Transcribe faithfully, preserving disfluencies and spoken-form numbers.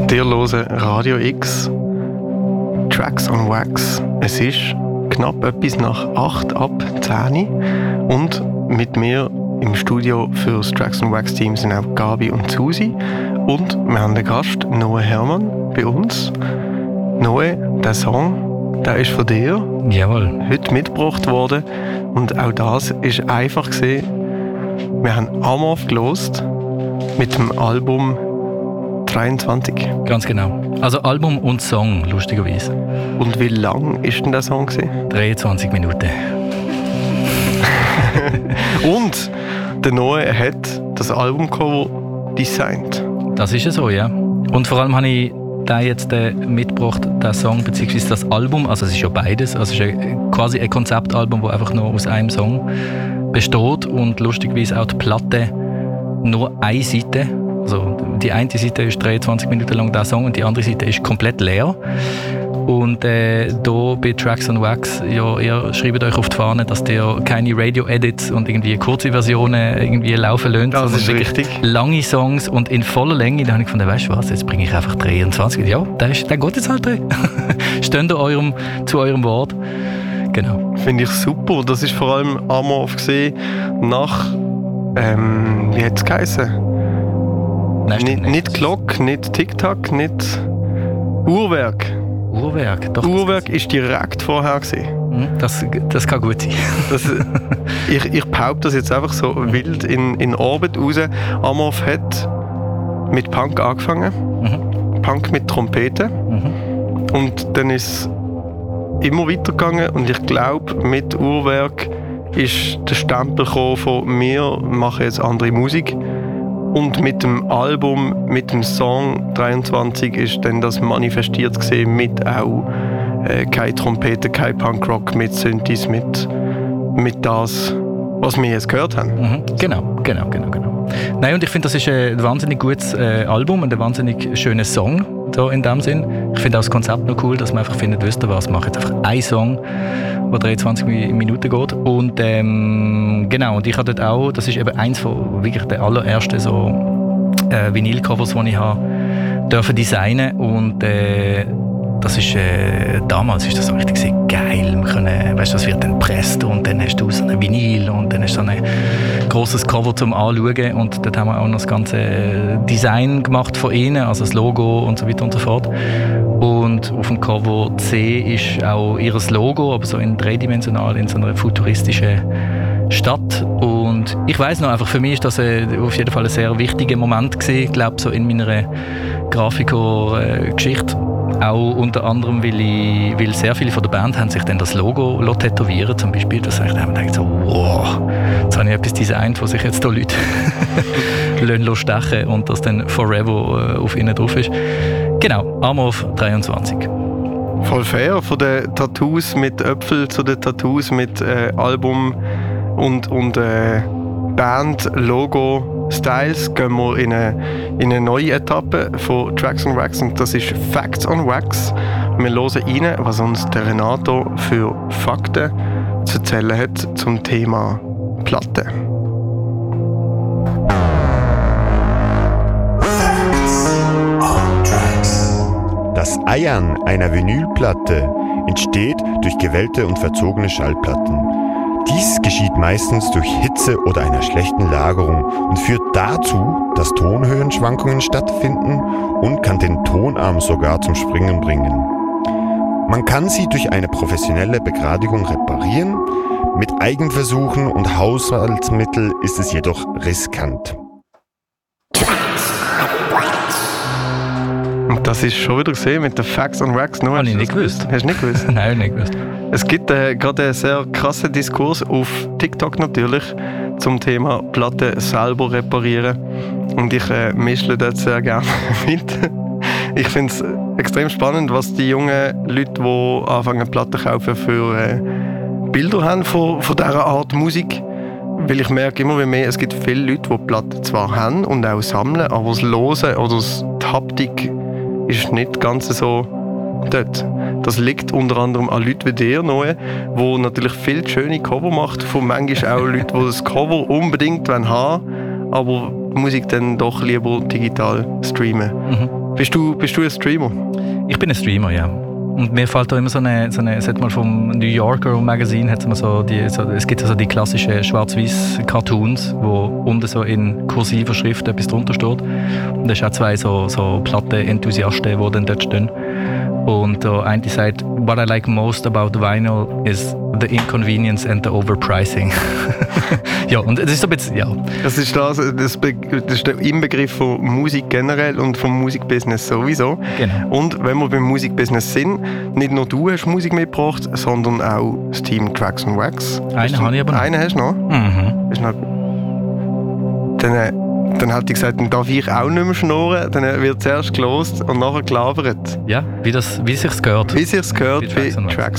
Ihr hört Radio X, Tracks on Wax. Es ist knapp etwas nach acht ab zehn und mit mir im Studio für das Tracks on Wax Team sind auch Gabi und Susi und wir haben den Gast Noe Hermann bei uns. Noe, der Song, der ist von dir. Jawohl. Heute mitgebracht worden und auch das ist einfach gesehen. Wir haben Amorph gelost mit dem Album dreiundzwanzig. Ganz genau. Also Album und Song, lustigerweise. Und wie lang ist denn der Song gewesen? dreiundzwanzig Minuten. Und der Noe hat das Albumcover designt. Das ist ja so, ja. Und vor allem habe ich da jetzt äh, mitgebracht, den Song bzw. das Album. Also es ist ja beides. Also es ist ein, quasi ein Konzeptalbum, das einfach nur aus einem Song besteht und lustigerweise auch die Platte nur eine Seite. Also die eine Seite ist dreiundzwanzig Minuten lang der Song und die andere Seite ist komplett leer. Und äh, hier bei Tracks on Wax, ja, ihr schreibt euch auf die Fahne, dass ihr keine Radio-Edits und irgendwie kurze Versionen irgendwie laufen lasst. Das ist richtig. Lange Songs und in voller Länge. Da habe ich gefunden, weißt du was, jetzt bringe ich einfach dreiundzwanzig. Ja, der, ist, der geht jetzt halt drin. Steht eurem, zu eurem Wort. Genau. Finde ich super. Das ist vor allem Amorph gesehen nach, ähm, wie hat es geheißen? Nein, nicht, nicht. nicht Glock, nicht TikTok, nicht Uhrwerk. Uhrwerk, doch. Uhrwerk ist direkt vorher gewesen. Das, das kann gut sein. Das, ich, ich behaupte das jetzt einfach so wild in, in Orbit raus. Amorph hat mit Punk angefangen. Mhm. Punk mit Trompete. Mhm. Und dann ist es immer weitergegangen. Und ich glaube, mit Uhrwerk ist der Stempel gekommen von «Wir machen jetzt andere Musik». Und mit dem Album, mit dem Song dreiundzwanzig ist dann das manifestiert gesehen mit auch äh, keine Trompete, kein Punkrock, mit Synthes, mit, mit das, was wir jetzt gehört haben. Mhm. Genau, genau, genau, genau. Nein, und ich finde, das ist ein wahnsinnig gutes äh, Album und ein wahnsinnig schöner Song da in dem Sinn. Ich finde auch das Konzept noch cool, dass man einfach findet, wisst ihr was, mache jetzt einfach einen Song, der dreiundzwanzig Minuten geht. Und ähm, genau, und ich habe dort auch, das ist eben eins von wirklich der allerersten so äh, Vinyl-Covers, die ich habe dürfen designen. Und äh, das ist, äh, damals ist das so richtig geil. Wir können, weißt, das wird dann gepresst und dann hast du so ein Vinyl und dann hast du so ein grosses Cover zum Anschauen und dort haben wir auch noch das ganze Design gemacht von ihnen, also das Logo und so weiter und so fort. Und auf dem Cover C ist auch ihr Logo, aber so in dreidimensional, in so einer futuristischen Stadt. Und ich weiss noch, einfach für mich ist das äh, auf jeden Fall ein sehr wichtiger Moment gewesen, ich glaube so in meiner Grafiker-Geschichte. Auch unter anderem, weil, ich, weil sehr viele von der Band haben sich dann das Logo tätowieren zum Beispiel. Das ich dann gedacht so, wow, jetzt habe ich etwas designt, wo sich jetzt da Leute stechen und das dann forever äh, auf ihnen drauf ist. Genau, Amorph dreiundzwanzig. Voll fair, von den Tattoos mit Äpfel zu den Tattoos mit äh, Album und, und äh, Band, Logo, Styles gehen wir in eine, in eine neue Etappe von Tracks on Wax und das ist Facts on Wax. Wir hören rein, was uns der Renato für Fakten zu erzählen hat zum Thema Platte. Das Eiern einer Vinylplatte entsteht durch gewellte und verzogene Schallplatten. Dies geschieht meistens durch Hitze oder einer schlechten Lagerung und führt dazu, dass Tonhöhenschwankungen stattfinden und kann den Tonarm sogar zum Springen bringen. Man kann sie durch eine professionelle Begradigung reparieren, mit Eigenversuchen und Haushaltsmitteln ist es jedoch riskant. Und das ist schon wieder gesehen mit den Facts on Wax. Habe ich nicht gewusst. Hast du nicht gewusst? Nein, nicht gewusst. Es gibt äh, gerade einen sehr krassen Diskurs auf TikTok natürlich zum Thema Platte selber reparieren. Und ich äh, mischle dort sehr gerne mit. Ich finde es extrem spannend, was die jungen Leute, die anfangen Platten zu kaufen, für äh, Bilder haben von, von dieser Art Musik. Weil ich merke immer mehr, es gibt viele Leute, die Platten zwar haben und auch sammeln, aber das Hören oder die Haptik ist nicht ganz so dort. Das liegt unter anderem an Leuten wie dir, Noe, die natürlich viel schöne Cover macht, von manchmal auch Leuten, die das Cover unbedingt haben wollen, aber die Musik dann doch lieber digital streamen. Mhm. Bist du, bist du ein Streamer? Ich bin ein Streamer, ja. Und mir fällt da immer so eine, so eine es hat mal vom New Yorker Magazine, hat's mal so die, so, es gibt also die klassischen schwarz-weiß Cartoons, wo unten so in kursiver Schrift etwas drunter steht. Und da sind auch zwei so, so Platten-Enthusiasten, die dann dort stehen. Und der eine sagt, what I like most about vinyl is the inconvenience and the overpricing. Ja, und das ist so ein bisschen, ja. Das ist, das, das, das ist der Inbegriff von Musik generell und vom Musikbusiness sowieso. Genau. Und wenn wir beim Musikbusiness sind, nicht nur du hast Musik mitgebracht, sondern auch das Team Tracks and Wax. Einen habe ich aber noch. Einen hast du noch? Mhm. Ist noch dann, äh, dann hat ich gesagt, dann darf ich auch nicht mehr schnurren. Dann wird zuerst gelost und nachher gelabert. Ja, wie, das, wie sich's gehört. Wie sich's gehört Bei bei Tracks and Wax. Tracks